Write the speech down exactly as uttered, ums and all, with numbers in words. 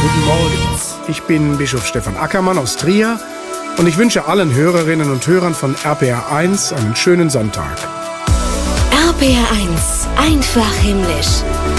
guten Morgen. Ich bin Bischof Stefan Ackermann aus Trier und ich wünsche allen Hörerinnen und Hörern von R P R eins einen schönen Sonntag. R P R eins, einfach himmlisch.